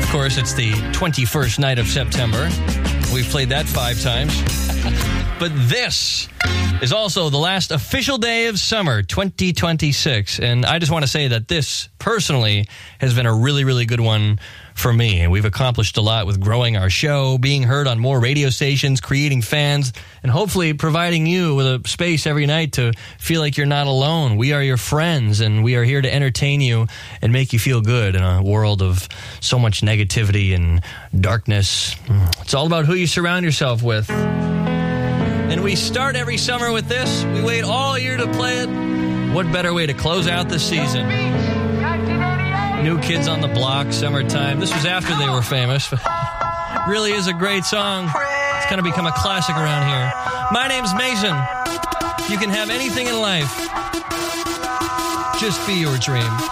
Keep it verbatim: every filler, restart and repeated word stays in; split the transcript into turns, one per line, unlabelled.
Of course, it's the twenty-first night of September. We've played that five times. But this is also the last official day of summer, twenty twenty-six. And I just want to say that this, personally, has been a really, really good one for me. And we've accomplished a lot with growing our show, being heard on more radio stations, creating fans, and hopefully providing you with a space every night to feel like you're not alone. We are your friends, and we are here to entertain you and make you feel good in a world of so much negativity and darkness. It's all about who you surround yourself with. And we start every summer with this. We wait all year to play it. What better way to close out the season? New Kids on the Block, Summertime. This was after they were famous. Really is a great song. It's kind of become a classic around here. My name's Mason. You can have anything in life. Just be your dream.